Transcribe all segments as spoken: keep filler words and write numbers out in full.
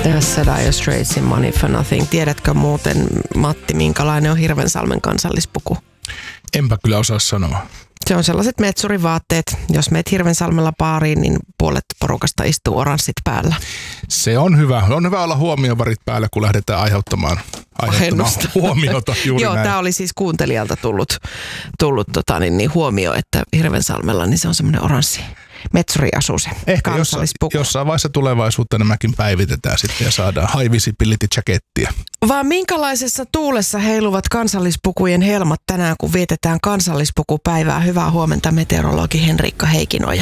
Tässä Dire Straitsin Money for Nothing. Tiedätkö muuten, Matti, minkälainen on Hirvensalmen kansallispuku? Enpä kyllä osaa sanoa. Se on sellaiset metsurivaatteet. Jos meet Hirvensalmella baariin, niin puolet porukasta istuu oranssit päällä. Se on hyvä. On hyvä olla huomiovarit päällä, kun lähdetään aiheuttamaan, aiheuttamaan huomiota juuri Joo, näin. tämä oli siis kuuntelijalta tullut, tullut tota, niin, niin huomio, että Hirvensalmella niin se on semmoinen oranssi metsuriasuse. Ehkä jossain, jossain vaiheessa tulevaisuutta nämäkin päivitetään sitten ja saadaan high visibility jackettia. Vaan minkälaisessa tuulessa heiluvat kansallispukujen helmat tänään, kun vietetään kansallispukupäivää? Hyvää huomenta, meteorologi Henriikka Heikinoja.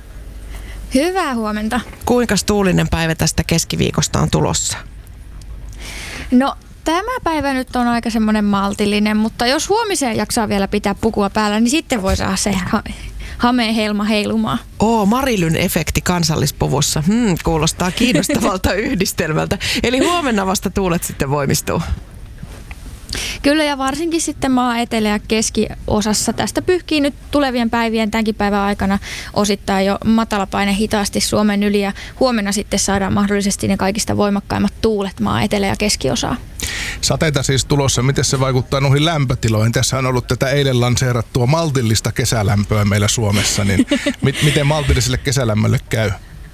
Hyvää huomenta. Kuinka tuulinen päivä tästä keskiviikosta on tulossa? No, tämä päivä nyt on aika semmoinen maltillinen, mutta jos huomiseen jaksaa vielä pitää pukua päällä, niin sitten voi saada se ha- hameen helma heilumaan. Oo, Marilyn efekti kansallispuvussa. Hmm, kuulostaa kiinnostavalta yhdistelmältä. Eli huomenna vasta tuulet sitten voimistuu. Kyllä, ja varsinkin sitten maa etelä- ja keskiosassa. Tästä pyyhkii nyt tulevien päivien tämänkin päivän aikana osittain jo matalapaine hitaasti Suomen yli, ja huomenna sitten saadaan mahdollisesti ne kaikista voimakkaimmat tuulet maa etelä- ja keskiosaa. Sateita siis tulossa. Miten se vaikuttaa noihin lämpötiloihin? Tässä on ollut tätä eilen lanseerattua maltillista kesälämpöä meillä Suomessa, niin miten maltilliselle kesälämmölle käy?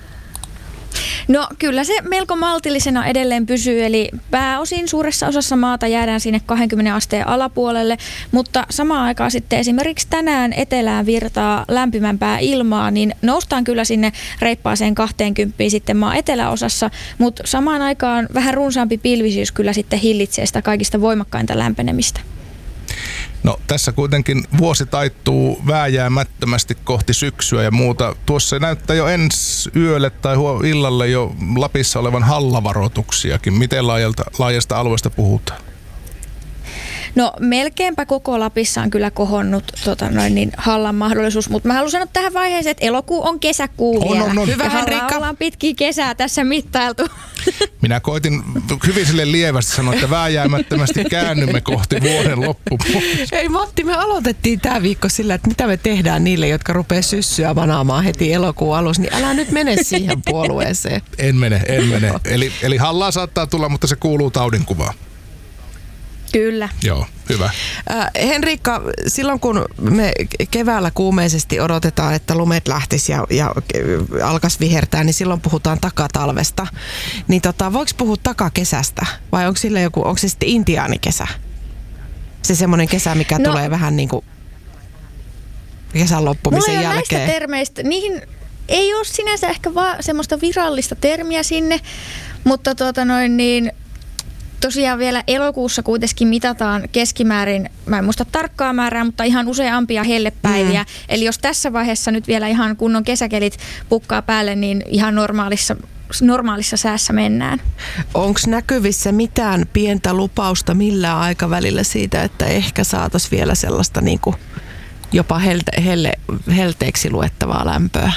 No kyllä se melko maltillisena edelleen pysyy, eli pääosin suuressa osassa maata jäädään sinne kaksikymmentä asteen alapuolelle, mutta samaan aikaan sitten esimerkiksi tänään etelään virtaa lämpimämpää ilmaa, niin noustaan kyllä sinne reippaaseen kaksikymmentä sitten maan eteläosassa, mutta samaan aikaan vähän runsaampi pilvisyys kyllä sitten hillitsee sitä kaikista voimakkainta lämpenemistä. No tässä kuitenkin vuosi taittuu vääjäämättömästi kohti syksyä ja muuta. Tuossa näyttää jo ensi yölle tai illalle jo Lapissa olevan hallavaroituksiakin. Miten laajalta, laajasta alueesta puhutaan? No melkeinpä koko Lapissa on kyllä kohonnut tota, noin, niin, hallan mahdollisuus, mutta mä haluan sanoa tähän vaiheeseen, että elokuu on kesäkuu on, vielä. on, on. Hyvä, ja Henriikka. ollaan pitkiä kesää tässä mittailtu. Minä koitin hyvin sille lievästi sanoa, että vääjäämättömästi käännymme kohti vuoden loppupuolta. Ei Matti, me aloitettiin tämä viikko sillä, että mitä me tehdään niille, jotka rupeaa syssyä vanaamaan heti elokuun alussa, niin älä nyt mene siihen puolueeseen. En mene, en mene. Eli, eli hallaa saattaa tulla, mutta se kuuluu taudinkuvaan. Kyllä. Joo, hyvä. Äh, Henriikka, silloin kun me keväällä kuumeisesti odotetaan, että lumet lähtisi ja, ja alkaisi vihertää, niin silloin puhutaan takatalvesta. Niin tota, voiko puhua takakesästä? Vai onko sillä joku, onko se sitten intiaanikesä? Se semmoinen kesä, mikä no, tulee vähän niin kuin kesän loppumisen mulla jälkeen. Näistä termeistä, niihin ei ole sinänsä ehkä vaan semmoista virallista termiä sinne, mutta tuota noin niin... Tosiaan vielä elokuussa kuitenkin mitataan keskimäärin, mä en muista tarkkaa määrää, mutta ihan useampia hellepäiviä. Mm. Eli jos tässä vaiheessa nyt vielä ihan kunnon kesäkelit pukkaa päälle, niin ihan normaalissa, normaalissa säässä mennään. Onko näkyvissä mitään pientä lupausta millään aikavälillä siitä, että ehkä saataisiin vielä sellaista niin kuin jopa helte, helle, helteeksi luettavaa lämpöä?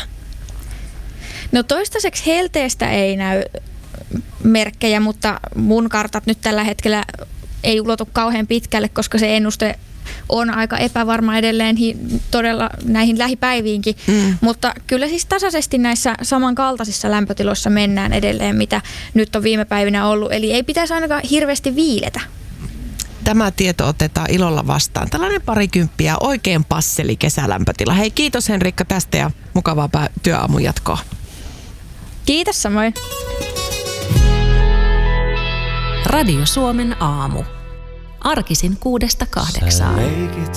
No toistaiseksi helteestä ei näy merkkejä, mutta mun kartat nyt tällä hetkellä ei ulotu kauhean pitkälle, koska se ennuste on aika epävarma edelleen hi- todella näihin lähipäiviinkin. Mm. Mutta kyllä siis tasaisesti näissä samankaltaisissa lämpötiloissa mennään edelleen, mitä nyt on viime päivinä ollut. Eli ei pitäisi ainakaan hirveästi viiletä. Tämä tieto otetaan ilolla vastaan. Tällainen parikymppiä, oikein passeli kesälämpötila. Hei, kiitos Henriikka tästä ja mukavaa pää- työaamun jatkoa. Kiitos samoin. Radio Suomen aamu. Arkisin kuudesta kahdeksaan.